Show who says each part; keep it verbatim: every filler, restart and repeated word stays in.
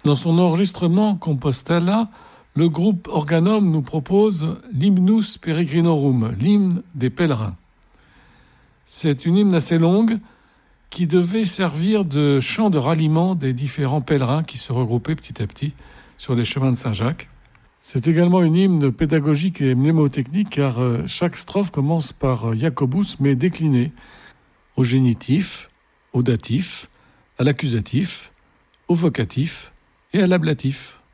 Speaker 1: Dans son enregistrement Compostela, le groupe Organum nous propose l'Hymnus Peregrinorum, l'hymne des pèlerins. C'est une hymne assez longue qui devait servir de chant de ralliement des différents pèlerins qui se regroupaient petit à petit sur les chemins de Saint-Jacques. C'est également une hymne pédagogique et mnémotechnique car chaque strophe commence par Jacobus mais décliné au génitif, au datif, à l'accusatif, au vocatif et à l'ablatif.